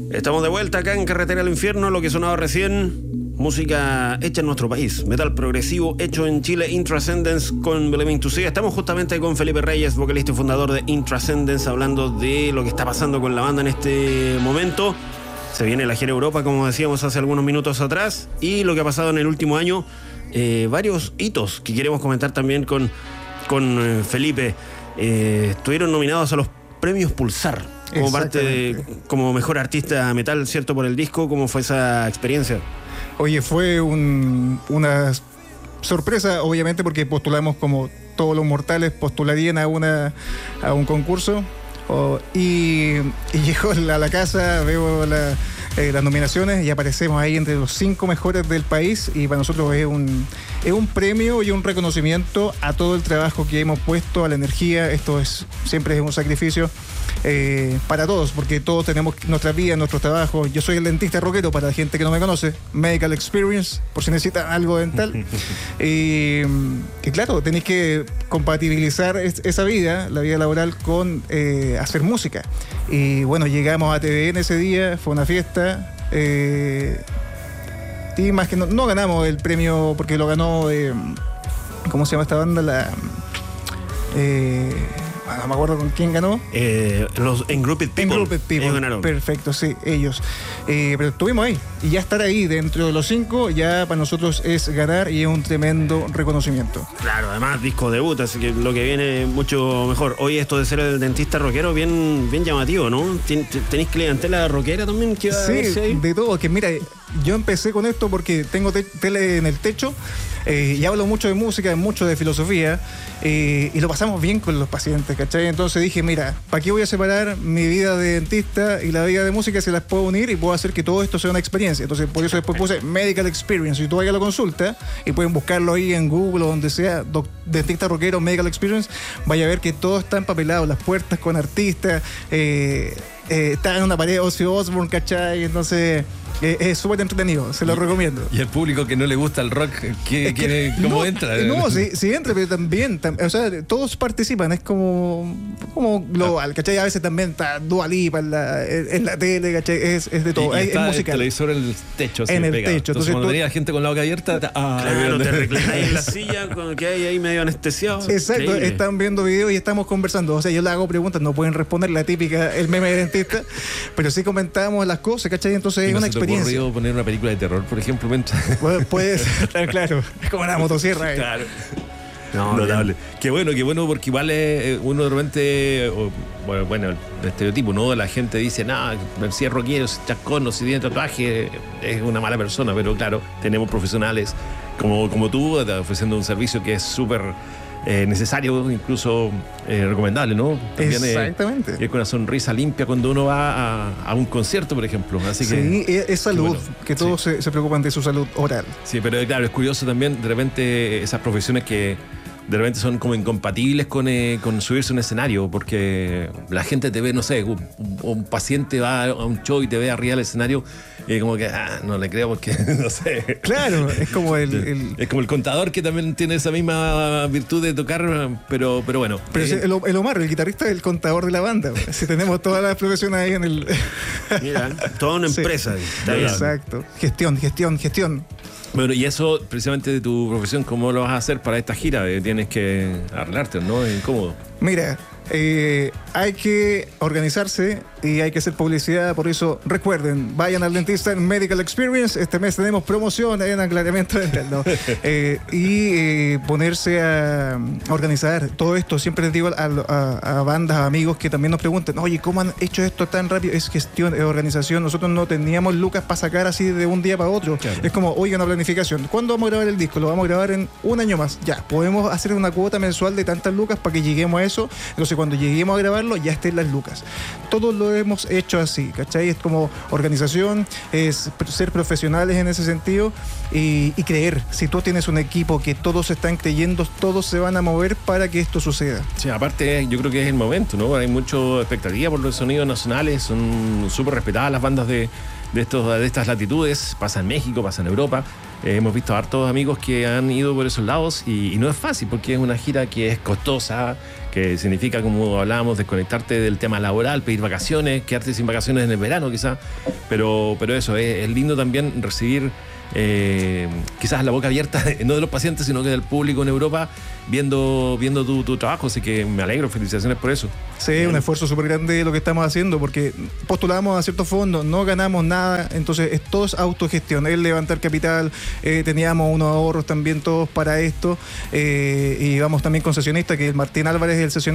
Estamos de vuelta acá en Carretera al Infierno. Lo que sonaba recién, música hecha en nuestro país, metal progresivo hecho en Chile, Intrascendence con Believing to See. Estamos justamente con Felipe Reyes, vocalista y fundador de Intrascendence, hablando de lo que está pasando con la banda en este momento. Se viene la gira Europa, como decíamos hace algunos minutos atrás, y lo que ha pasado en el último año, varios hitos que queremos comentar también con Felipe. Estuvieron nominados a los premios Pulsar como parte de, como mejor artista metal, ¿cierto? Por el disco. ¿Cómo fue esa experiencia? Oye, fue una sorpresa, obviamente, porque postulamos como todos los mortales postularían a un concurso. Y llegó a la casa, veo las nominaciones y aparecemos ahí entre los 5 mejores del país, y para nosotros es un premio y un reconocimiento a todo el trabajo que hemos puesto, a la energía. Esto siempre es un sacrificio para todos, porque todos tenemos nuestras vidas, nuestros trabajos. Yo soy el dentista rockero, para la gente que no me conoce, Medical Experience, por si necesitan algo dental. Y claro, tenéis que compatibilizar esa vida, la vida laboral, con hacer música. Y bueno, llegamos a TVN ese día, fue una fiesta, y más que no ganamos el premio, porque lo ganó, ¿cómo se llama esta banda? No me acuerdo con quién ganó. Los Engrouped People. Engrouped People. Ellos ganaron. Perfecto, sí, ellos. Pero estuvimos ahí. Y ya estar ahí dentro de los 5, ya para nosotros es ganar, y es un tremendo reconocimiento. Claro, además disco debut, así que lo que viene mucho mejor. Hoy esto de ser el dentista rockero, bien llamativo, ¿no? ¿Tenéis clientela rockera también? Que sí, de todo. Que mira, yo empecé con esto porque tengo tele en el techo. Y hablo mucho de música, mucho de filosofía, y lo pasamos bien con los pacientes, ¿cachai? Entonces dije, mira, ¿para qué voy a separar mi vida de dentista y la vida de música si las puedo unir y puedo hacer que todo esto sea una experiencia? Entonces por eso después puse Medical Experience. Si tú vayas a la consulta, y pueden buscarlo ahí en Google o donde sea, dentista rockero, Medical Experience, vaya a ver que todo está empapelado, las puertas con artistas, está en una pared Ozzy Osbourne, ¿cachai? Entonces es súper entretenido, se lo recomiendo. Y el público que no le gusta el rock, ¿cómo entra? No, sí entra, pero también, o sea, todos participan, es como global, ¿cachai? A veces también está Dua Lipa en la tele, ¿cachai? Es de todo, es musical. El televisor en el techo. En el techo. Entonces cuando venía gente con la boca abierta, claro, te reclináis en la silla, con que hay ahí medio anestesiado. Exacto, increíble. Están viendo videos y estamos conversando. O sea, yo le hago preguntas, no pueden responder la típica, el meme de dentista, pero sí comentamos las cosas, ¿cachai? Entonces es una experiencia. ¿Te ocurrió poner una película de terror, por ejemplo? Bueno, puede ser, claro, es como una motosierra. Claro. No, notable. Qué bueno, porque igual uno de repente, bueno, el estereotipo, ¿no? La gente dice, si es rockero, si es chascón, no si tiene tatuaje, es una mala persona. Pero claro, tenemos profesionales como tú, ofreciendo un servicio que es súper necesario, incluso recomendable, ¿no? También, exactamente. Ir con una sonrisa limpia cuando uno va a un concierto, por ejemplo. Así que, sí, es salud, bueno, que todos sí. se preocupan de su salud oral. Sí, pero claro, es curioso también, de repente, esas profesiones que de repente son como incompatibles con subirse a un escenario, porque la gente te ve, no sé, un paciente va a un show y te ve arriba del escenario y como que no le creo porque no sé. Claro, es como es como el contador, que también tiene esa misma virtud de tocar, pero bueno. Pero el Omar, el guitarrista, es el contador de la banda. Si tenemos todas las profesiones ahí en el... Mira, toda una empresa. Sí. Exacto. Gestión. Bueno, y eso, precisamente de tu profesión, ¿cómo lo vas a hacer para esta gira? Tienes que arreglarte, ¿no? Es incómodo. Mira, hay que organizarse y hay que hacer publicidad. Por eso, recuerden, vayan al dentista en Medical Experience. Este mes tenemos promoción en aclaramiento dental, ¿no? Y ponerse a organizar todo esto. Siempre les digo a bandas, a amigos que también nos preguntan, oye, ¿cómo han hecho esto tan rápido? Es gestión, es organización. Nosotros no teníamos lucas para sacar así de un día para otro. Claro. Es como, oiga, una planificación. ¿Cuándo vamos a grabar el disco? Lo vamos a grabar en un año más. Ya, podemos hacer una cuota mensual de tantas lucas para que lleguemos a eso. Entonces, cuando lleguemos a grabarlo, ya estén las lucas. Todos lo hemos hecho así, ¿cachai? Es como organización, es ser profesionales en ese sentido y creer. Si tú tienes un equipo que todos están creyendo, todos se van a mover para que esto suceda. Sí, aparte yo creo que es el momento, ¿no? Hay mucha expectativa por los sonidos nacionales, son súper respetadas las bandas de estas latitudes, pasa en México, pasa en Europa. Hemos visto a hartos amigos que han ido por esos lados y no es fácil, porque es una gira que es costosa, que significa, como hablábamos, desconectarte del tema laboral, pedir vacaciones, quedarte sin vacaciones en el verano quizás, pero eso, es lindo también recibir quizás la boca abierta, no de los pacientes, sino que del público en Europa, viendo tu trabajo, así que me alegro, felicitaciones por eso. Sí, un esfuerzo súper grande lo que estamos haciendo, porque postulamos a ciertos fondos, no ganamos nada, entonces todo es autogestión, el levantar capital, teníamos unos ahorros también todos para esto, y vamos también concesionista, que el Martín Álvarez es el